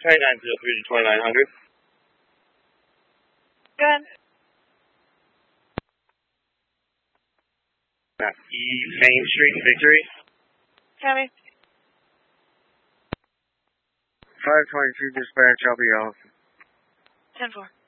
903 to 2900. Good. Main Street, Victory. Copy. 523 dispatch, I'll be off. 10-4.